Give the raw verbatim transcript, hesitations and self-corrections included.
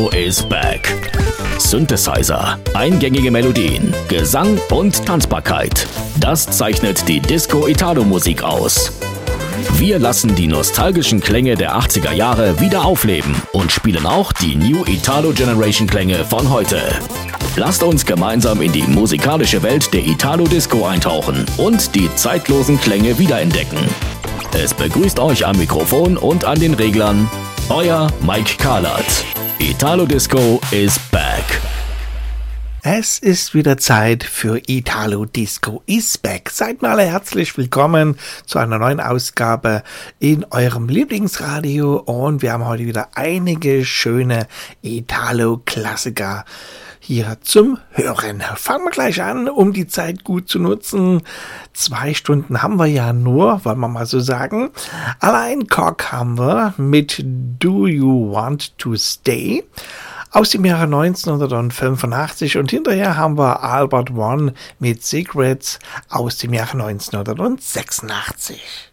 is back. Synthesizer, eingängige Melodien, Gesang und Tanzbarkeit. Das zeichnet die Disco-Italo-Musik aus. Wir lassen die nostalgischen Klänge der achtziger Jahre wieder aufleben und spielen auch die New Italo Generation Klänge von heute. Lasst uns gemeinsam in die musikalische Welt der Italo-Disco eintauchen und die zeitlosen Klänge wiederentdecken. Es begrüßt euch am Mikrofon und an den Reglern euer Mike Karlert. Italo Disco is back. Es ist wieder Zeit für Italo Disco is back. Seid mal alle herzlich willkommen zu einer neuen Ausgabe in eurem Lieblingsradio und wir haben heute wieder einige schöne Italo-Klassiker hier zum Hören. Fangen wir gleich an, um die Zeit gut zu nutzen. Zwei Stunden haben wir ja nur, wollen wir mal so sagen. Alain Cock haben wir mit Do You Want to Stay aus dem Jahre neunzehnhundertfünfundachtzig und hinterher haben wir Albert One mit Secrets aus dem Jahre neunzehnhundertsechsundachtzig.